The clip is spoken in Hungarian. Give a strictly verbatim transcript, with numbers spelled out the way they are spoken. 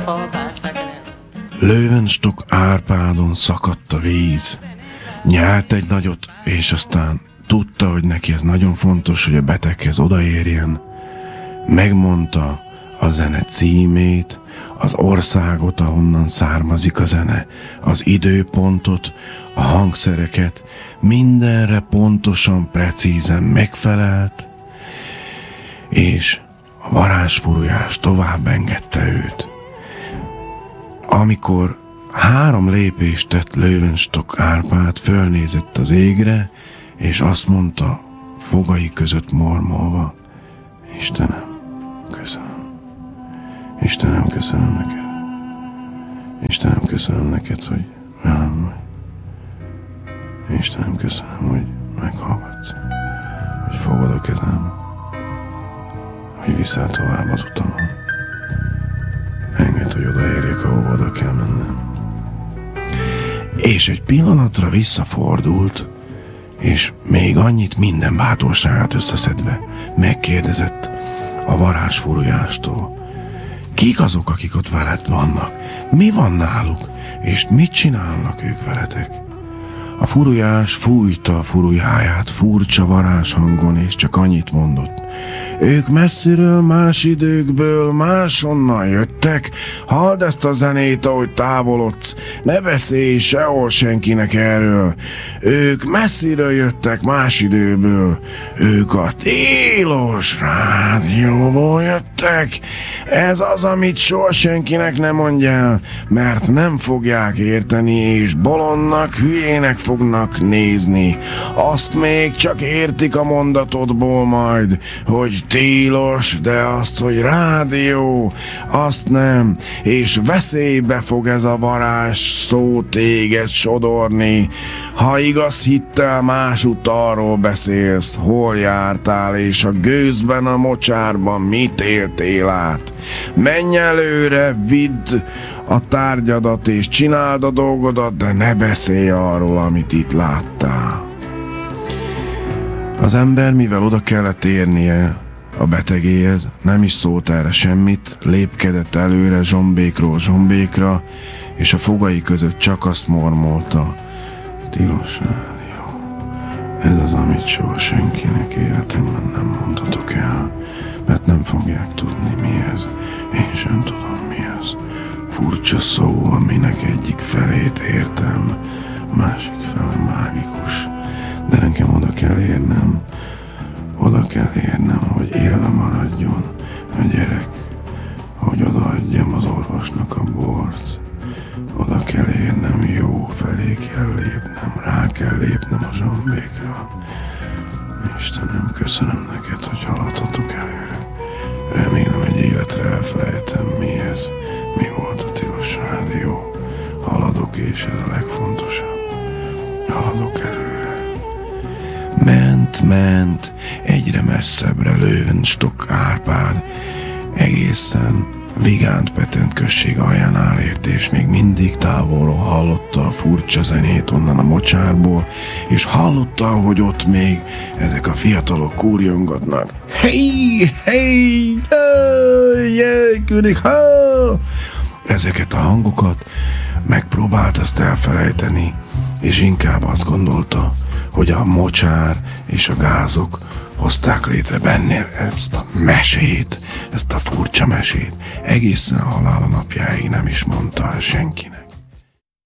Löwenstock Árpádon szakadt a víz. Nyelt egy nagyot, és aztán tudta, hogy neki ez nagyon fontos, hogy a beteghez odaérjen. Megmondta a zene címét, az országot, ahonnan származik a zene, az időpontot, a hangszereket, mindenre pontosan, precízen megfelelt, és a varázsfurujás tovább engedte őt. Amikor három lépést tett Löwenstock Árpád, fölnézett az égre, és azt mondta, fogai között mormolva, Istenem, köszönöm. Istenem, köszönöm neked. Istenem, köszönöm neked, hogy velem vagy. Istenem, köszönöm, hogy meghallgatsz, hogy fogod a kezem, hogy viszel tovább az utamon. Engedd, hogy odaérjek, ahova oda kell mennem. És egy pillanatra visszafordult, és még annyit, minden bátorságát összeszedve megkérdezett a varázsfurujástól. Kik azok, akik ott veled vannak? Mi van náluk? És mit csinálnak ők veletek? A furujás fújta a furujáját furcsa varázshangon, és csak annyit mondott. Ők messziről, más időkből, máshonnan jöttek. Halld ezt a zenét, ahogy távolodsz. Ne beszélj sehol senkinek erről. Ők messziről jöttek, más időből. Ők a tilos rádióból jöttek. Ez az, amit soha senkinek nem mondjál, mert nem fogják érteni, és bolondnak, hülyének fognak nézni. Azt még csak értik a mondatodból majd, hogy tilos, de azt, hogy rádió, azt nem, és veszélybe fog ez a varázs szó téged sodorni. Ha igaz hittel másút arról beszélsz, hol jártál, és a gőzben, a mocsárban mit éltél át. Menj előre, vidd a tárgyadat, és csináld a dolgodat, de ne beszélj arról, amit itt láttál. Az ember, mivel oda kellett érnie a betegéhez, nem is szólt erre semmit, lépkedett előre zsombékról zsombékra, és a fogai között csak azt mormolta. Tilos rádió. Ez az, amit soha senkinek életemben nem mondhatok el, mert nem fogják tudni, mi ez. Én sem tudom, mi ez. Furcsa szó, aminek egyik felét értem, másik fele mágikus. De nekem oda kell érnem, oda kell érnem, hogy élve maradjon a gyerek, hogy odaadjam az orvosnak a bort. Oda kell érnem, jó felé kell lépnem, rá kell lépnem a zsombékra. Istenem, köszönöm neked, hogy haladhatok előre. Remélem, egy életre elfelejtem, mi ez, mi volt a tilos rádió. Haladok, és ez a legfontosabb. Haladok előre. Ment, ment, egyre messzebbre Löwenstock Árpád, egészen Vigánt-Petent község aljánál ért, és még mindig távolról hallotta a furcsa zenét onnan a mocsárból, és hallotta, hogy ott még ezek a fiatalok kúrjongatnak. Hey, hey, hey, hey, külik, ha! Ezeket a hangokat megpróbált ezt elfelejteni, és inkább azt gondolta, hogy a mocsár és a gázok hozták létre benne ezt a mesét, ezt a furcsa mesét. Egészen a halála napjáig nem is mondta el senkinek.